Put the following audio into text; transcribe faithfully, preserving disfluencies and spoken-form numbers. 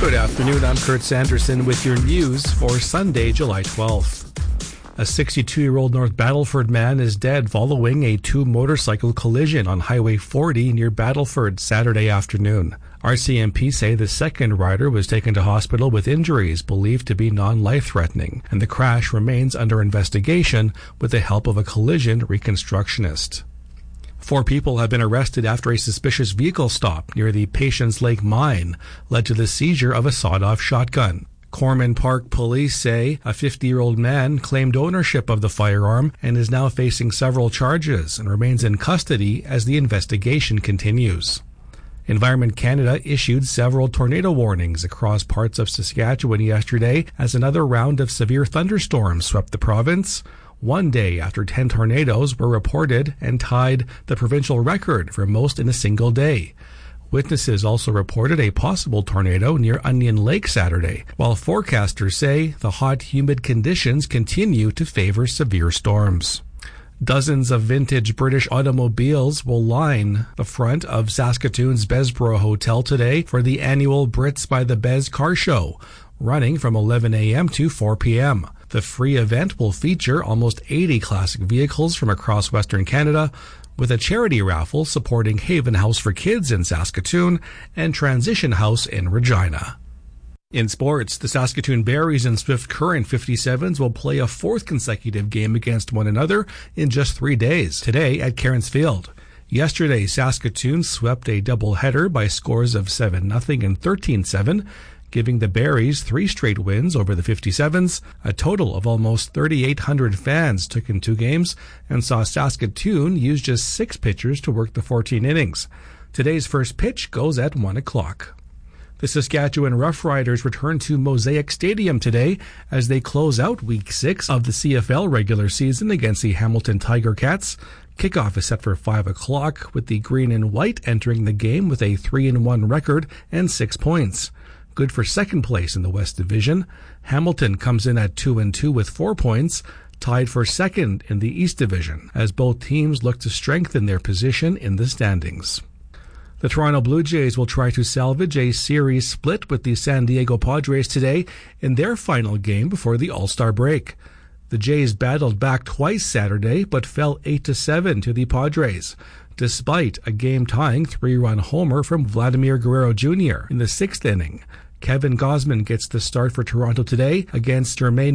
Good afternoon, I'm Kurt Sanderson with your news for Sunday, July twelfth. A sixty-two-year-old North Battleford man is dead following a two-motorcycle collision on Highway forty near Battleford Saturday afternoon. R C M P say the second rider was taken to hospital with injuries believed to be non-life-threatening, and the crash remains under investigation with the help of a collision reconstructionist. Four people have been arrested after a suspicious vehicle stop near the Patience Lake mine led to the seizure of a sawed-off shotgun. Corman Park police say a fifty-year-old man claimed ownership of the firearm and is now facing several charges and remains in custody as the investigation continues. Environment Canada issued several tornado warnings across parts of Saskatchewan yesterday as another round of severe thunderstorms swept the province, one day after ten tornadoes were reported and tied the provincial record for most in a single day. Witnesses also reported a possible tornado near Onion Lake Saturday, while forecasters say the hot, humid conditions continue to favor severe storms. Dozens of vintage British automobiles will line the front of Saskatoon's Besborough Hotel today for the annual Brits by the Bez car show, running from eleven a.m. to four p.m. The free event will feature almost eighty classic vehicles from across Western Canada, with a charity raffle supporting Haven House for Kids in Saskatoon and Transition House in Regina. In sports, the Saskatoon Berries and Swift Current fifty-sevens will play a fourth consecutive game against one another in just three days, today at Cairns Field. Yesterday, Saskatoon swept a doubleheader by scores of seven nothing and thirteen seven, giving the Berries three straight wins over the fifty-sevens. A total of almost thirty-eight hundred fans took in two games and saw Saskatoon use just six pitchers to work the fourteen innings. Today's first pitch goes at one o'clock. The Saskatchewan Roughriders return to Mosaic Stadium today as they close out Week six of the C F L regular season against the Hamilton Tiger Cats. Kickoff is set for five o'clock, with the Green and White entering the game with a three and one record and six points. Good for second place in the West Division. Hamilton comes in at two and two with four points, tied for second in the East Division, as both teams look to strengthen their position in the standings. The Toronto Blue Jays will try to salvage a series split with the San Diego Padres today in their final game before the All-Star break. The Jays battled back twice Saturday but fell eight to seven to the Padres, despite a game-tying three-run homer from Vladimir Guerrero Junior in the sixth inning. Kevin Gausman gets the start for Toronto today against Jermaine